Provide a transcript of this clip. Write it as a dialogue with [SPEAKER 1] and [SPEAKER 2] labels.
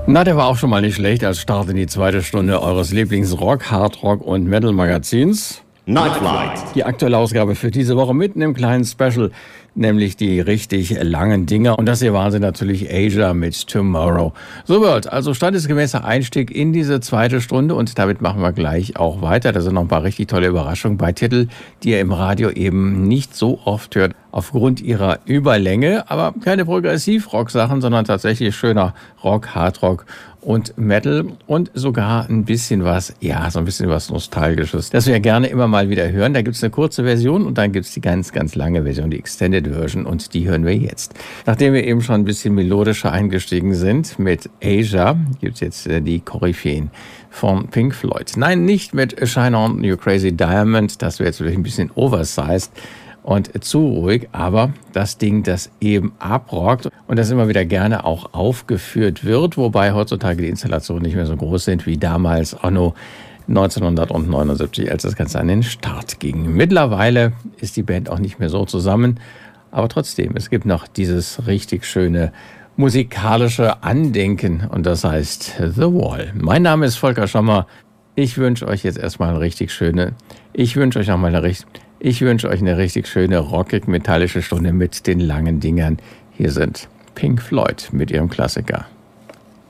[SPEAKER 1] Na, der war auch schon mal nicht schlecht als Start in die zweite Stunde eures Lieblings-Rock, Hardrock und Metal-Magazins.
[SPEAKER 2] Nightflight.
[SPEAKER 1] Die aktuelle Ausgabe für diese Woche mitten im kleinen Special, nämlich die richtig langen Dinger. Und das hier waren sie natürlich Asia mit Tomorrow. So wird also standesgemäßer Einstieg in diese zweite Stunde und damit machen wir gleich auch weiter. Da sind noch ein paar richtig tolle Überraschungen bei Titeln, die ihr im Radio eben nicht so oft hört aufgrund ihrer Überlänge. Aber keine Progressiv-Rock-Sachen, sondern tatsächlich schöner Rock, Hardrock und Metal und sogar ein bisschen was, ja, so ein bisschen was Nostalgisches, das wir gerne immer mal wieder hören. Da gibt es eine kurze Version und dann gibt es die ganz, ganz lange Version, die Extended Version, und die hören wir jetzt. Nachdem wir eben schon ein bisschen melodischer eingestiegen sind mit Asia, gibt es jetzt die Koryphäen von Pink Floyd. Nein, nicht mit Shine On You Crazy Diamond, das wäre jetzt vielleicht ein bisschen oversized und zu ruhig, aber das Ding, das eben abrockt und das immer wieder gerne auch aufgeführt wird, wobei heutzutage die Installationen nicht mehr so groß sind wie damals anno 1979, als das Ganze an den Start ging. Mittlerweile ist die Band auch nicht mehr so zusammen, aber trotzdem, es gibt noch dieses richtig schöne musikalische Andenken und das heißt The Wall. Mein Name ist Volker Schommer. Ich wünsche euch jetzt erstmal eine richtig schöne rockig-metallische Stunde mit den langen Dingern. Hier sind Pink Floyd mit ihrem Klassiker